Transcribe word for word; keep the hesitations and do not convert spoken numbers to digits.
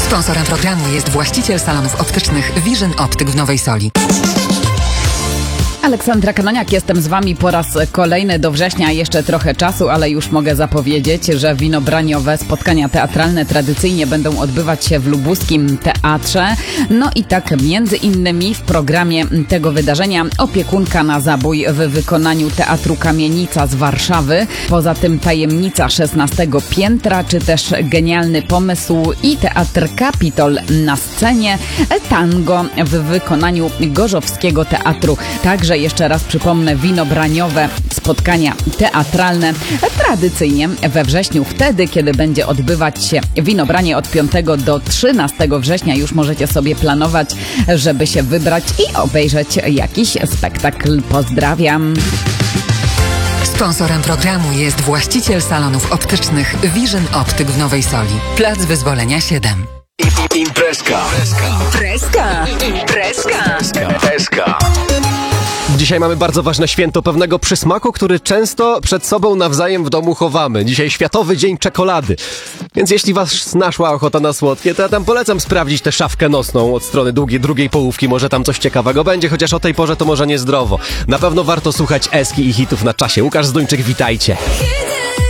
Sponsorem programu jest właściciel salonów optycznych Vision Optyk w Nowej Soli. Aleksandra Kanoniak, jestem z Wami po raz kolejny. Do września jeszcze trochę czasu, ale już mogę zapowiedzieć, że winobraniowe spotkania teatralne tradycyjnie będą odbywać się w lubuskim teatrze. No i tak między innymi w programie tego wydarzenia opiekunka na zabój w wykonaniu Teatru Kamienica z Warszawy. Poza tym tajemnica szesnastego piętra, czy też genialny pomysł i Teatr Kapitol na scenie, tango w wykonaniu Gorzowskiego Teatru. Także jeszcze raz przypomnę, winobraniowe spotkania teatralne tradycyjnie we wrześniu, wtedy kiedy będzie odbywać się winobranie od piątego do trzynastego września. Już możecie sobie planować, żeby się wybrać i obejrzeć jakiś spektakl. Pozdrawiam. Sponsorem programu jest właściciel salonów optycznych Vision Optyk w Nowej Soli. Plac Wyzwolenia siedem. Imprezka. Imprezka. Imprezka. Imprezka. Dzisiaj mamy bardzo ważne święto pewnego przysmaku, który często przed sobą nawzajem w domu chowamy. Dzisiaj Światowy Dzień Czekolady. Więc jeśli was naszła ochota na słodkie, to ja tam polecam sprawdzić tę szafkę nocną od strony długiej, drugiej połówki. Może tam coś ciekawego będzie, chociaż o tej porze to może niezdrowo. Na pewno warto słuchać Eski i hitów na czasie. Łukasz Zduńczyk, witajcie.